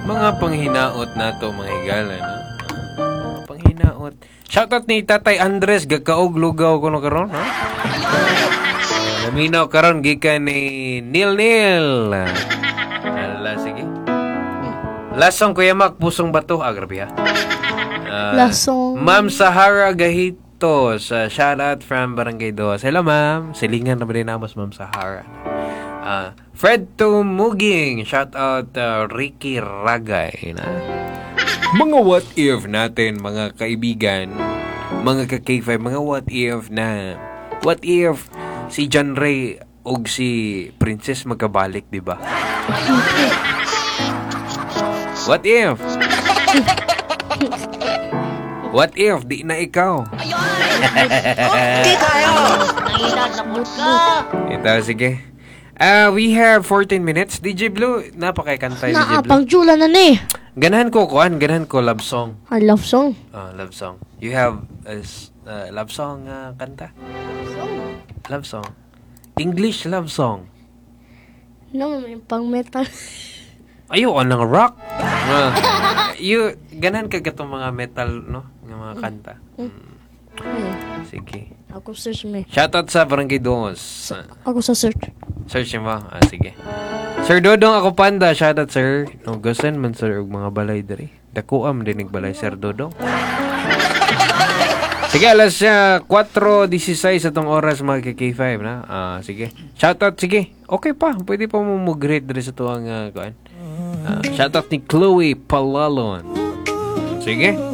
Mga panghinaot na to, mga higala, no? Mga panghinaot. Shoutout ni Tatay Andres, gagkaog lugaw ko no karon, no? Laminaw karon gikan ni Nil. Ala, sige. Lasong Kuya Mac, pusong bato. Grabe ha. Lasong. Ma'am Sahara Gahito, shoutout from Barangay Dos. Hello, ma'am. Silingan na ba din namos, Ma'am Sahara? Fred Tumuging, shoutout Ricky Ragay. Na? Mga what if natin, mga kaibigan, mga ka-K5, mga what if na, what if si John Ray og si Princess magkabalik, di ba? What if? What if di na ikaw? Okay kayo. Nangilag na po ka. Ito, sige. We have 14 minutes. DJ Blue, napakikantay DJ Blue. Naapang chula na ni. Ganahan ko love song. I love song. Love song. You have a love song kanta? Love song. English love song. No, may pang metal. Ayo, ng rock. Ganahan ka gatong mga metal, no? Ng mga kanta. Sige. Ako search me. Shoutout sa Barangay Dos. Ako sa search. Search mo? Sige. Sir Dodong, ako panda. Shoutout, sir. No, gusto man, sir, og mga balay dari. Dakuam dinig balay, Sir Dodong. Sige, alas 4:16 atong oras mga K5 na. Sige. Shoutout, sige. Okay pa. Pwede pa mo mag-greet dari sa tuwang kuan. Shoutout ni Chloe Palalon. Sige.